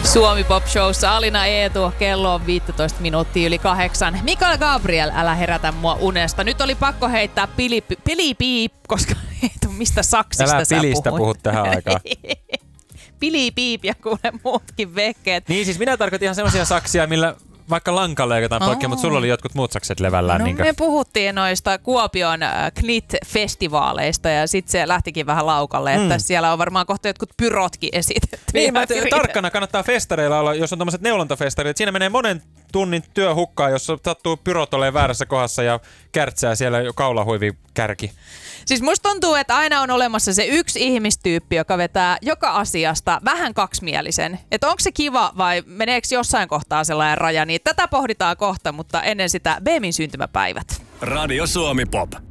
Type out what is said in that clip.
Suomi Pop Showssa Alina Eetu, kello on 15 minuuttia yli 8. Mikael Gabriel, älä herätä mua unesta. Nyt oli pakko heittää pilipiip, koska Eetu, mistä saksista älä sä pilistä puhut tähän aikaan. Pilipiip ja kuule muutkin vehkeet. Niin siis minä tarkoitin ihan semmoisia saksia, millä vaikka lanka leikataan poikki, mutta sulla oli jotkut muut sakset levällään. No niinkö? me puhuttiin noista Kuopion KNIT-festivaaleista ja sitten se lähtikin vähän laukalle, että siellä on varmaan kohta jotkut pyrotkin esitetty. Niin, tarkkana kannattaa festareilla olla, jos on tommoset neulontafestarit. Siinä menee monen tunnin työhukkaa, jos sattuu pyrot olemaan väärässä kohdassa ja kärtsää siellä kaulahuivi kärki. Siis musta tuntuu, että aina on olemassa se yksi ihmistyyppi, joka vetää joka asiasta vähän kaksimielisen. Että onko se kiva vai meneekö jossain kohtaa sellainen raja, niin tätä pohditaan kohta, mutta ennen sitä Beemin syntymäpäivät. Radio Suomi Pop.